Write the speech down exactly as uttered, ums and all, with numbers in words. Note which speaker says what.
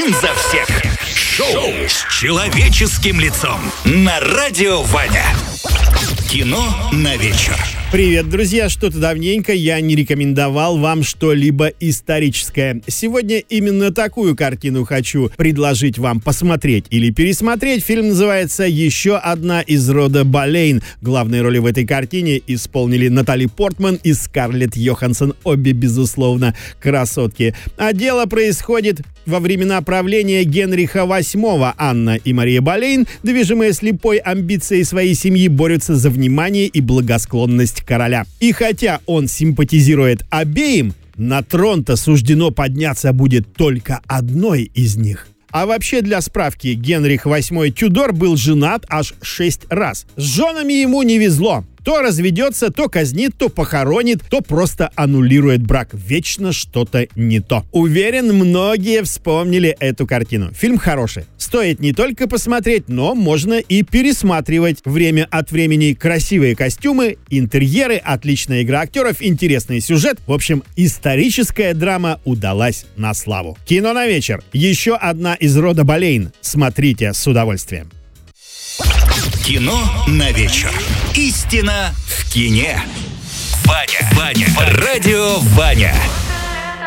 Speaker 1: Один за всех. Шоу с человеческим лицом на Радио Ваня. Кино на вечер.
Speaker 2: Привет, друзья! Что-то давненько я не рекомендовал вам что-либо историческое. Сегодня именно такую картину хочу предложить вам посмотреть или пересмотреть. Фильм называется «Еще одна из рода Болейн». Главные роли в этой картине исполнили Натали Портман и Скарлетт Йоханссон. Обе, безусловно, красотки. А дело происходит во времена правления Генриха восьмого. Анна и Мария Болейн, движимые слепой амбицией своей семьи, борются за внимание и благосклонность короля. И хотя он симпатизирует обеим, на трон-то суждено подняться будет только одной из них. А вообще, для справки, Генрих восьмой Тюдор был женат аж шесть раз. С женами ему не везло. То разведется, то казнит, то похоронит, то просто аннулирует брак. Вечно что-то не то. Уверен, многие вспомнили эту картину. Фильм хороший. Стоит не только посмотреть, но можно и пересматривать. Время от времени красивые костюмы, интерьеры, отличная игра актеров, интересный сюжет. В общем, историческая драма удалась на славу. Кино на вечер. Еще одна из рода Болейн. Смотрите с удовольствием.
Speaker 1: Кино на вечер. Истина в кине. Ваня, Ваня, Радио Ваня.